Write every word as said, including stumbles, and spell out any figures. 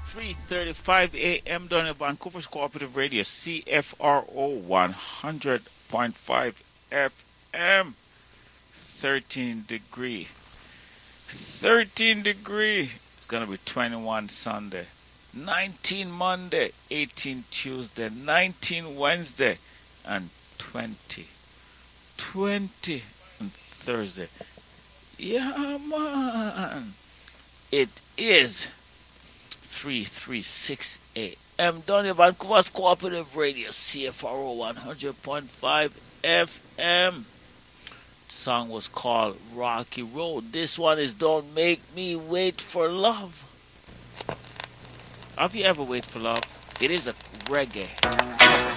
three thirty-five a.m. down in Vancouver's Cooperative Radio, C F R O one hundred point five F M. thirteen degree. thirteen degree. It's going to be twenty-one Sunday, nineteen Monday, eighteen Tuesday, nineteen Wednesday, and twenty. twenty on Thursday. Yeah, man. It is three thirty-six a.m. down in Vancouver's Cooperative Radio, C F R O one hundred point five F M. The song was called Rocky Road. This one is Don't Make Me Wait for Love. Have you ever waited for love? It is a reggae.